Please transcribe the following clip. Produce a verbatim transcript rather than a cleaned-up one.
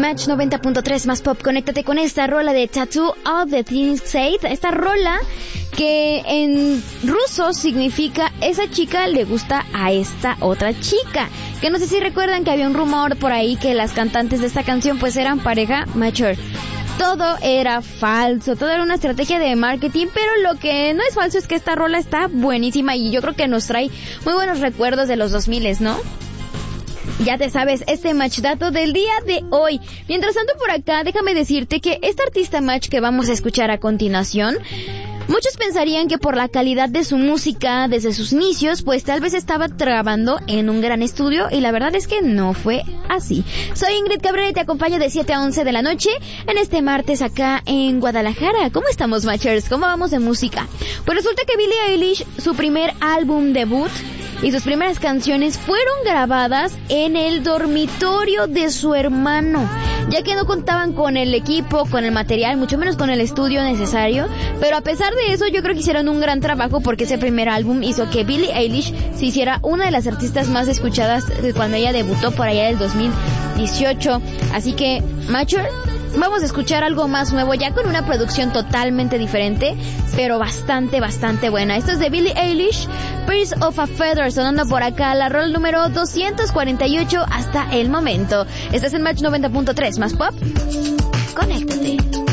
Match noventa punto tres más pop. Conéctate con esta rola de Tattoo of the Things Said. Esta rola que en ruso significa esa chica le gusta a esta otra chica. Que no sé si recuerdan que había un rumor por ahí que las cantantes de esta canción pues eran pareja mature. Todo era falso, todo era una estrategia de marketing, pero lo que no es falso es que esta rola está buenísima y yo creo que nos trae muy buenos recuerdos de los dos mil, ¿no? Ya te sabes, este match dato del día de hoy. Mientras tanto por acá, déjame decirte que esta artista match que vamos a escuchar a continuación, muchos pensarían que por la calidad de su música desde sus inicios, pues tal vez estaba trabajando en un gran estudio y la verdad es que no fue así. Soy Ingrid Cabrera y te acompaño de siete a once de la noche en este martes acá en Guadalajara. ¿Cómo estamos, matchers? ¿Cómo vamos de música? Pues resulta que Billie Eilish, su primer álbum debut y sus primeras canciones fueron grabadas en el dormitorio de su hermano, ya que no contaban con el equipo, con el material, mucho menos con el estudio necesario, pero a pesar de eso yo creo que hicieron un gran trabajo porque ese primer álbum hizo que Billie Eilish se hiciera una de las artistas más escuchadas cuando ella debutó por allá del dos mil dieciocho, así que, Mature, vamos a escuchar algo más nuevo ya con una producción totalmente diferente, pero bastante, bastante buena. Esto es de Billie Eilish, Birds of a Feather, sonando por acá, la rol número doscientos cuarenta y ocho hasta el momento. Estás en Match noventa punto tres más pop. Conéctate.